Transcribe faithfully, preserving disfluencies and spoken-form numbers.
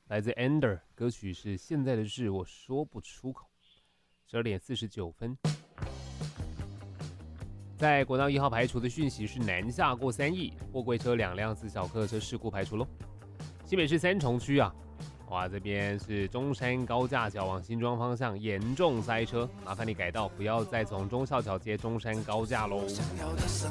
来自 Ender， 歌曲是现在的事我说不出口。十二点四十九分，在国道一号排除的讯息是南下过三亿，货柜车两辆自小客车事故排除喽。新北市三重区啊，哇，这边是中山高架桥往新庄方向严重塞车，麻烦你改道，不要再从忠孝桥接中山高架喽。